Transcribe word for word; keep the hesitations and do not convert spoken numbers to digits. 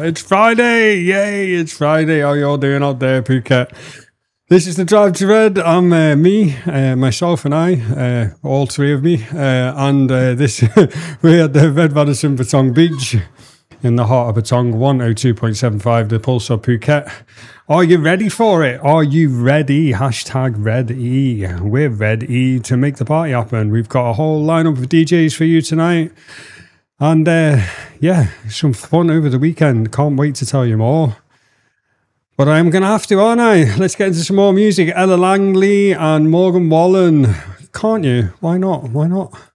It's Friday! Yay! It's Friday. How you all doing out there, Phuket? This is the Drive to Red. I'm uh, me, uh, myself, and I, uh, all three of me, uh, and uh, this we're at the Red Radisson Patong Beach in the heart of Patong, one oh two point seven five, the Pulse of Phuket. Are you ready for it? Are you ready? Hashtag ready. We're ready to make the party happen. We've got a whole lineup of D Js for you tonight. And uh, yeah, some fun over the weekend. Can't wait to tell you more. But I'm going to have to, aren't I? Let's get into some more music. Ella Langley and Morgan Wallen. Can't you? Why not? Why not?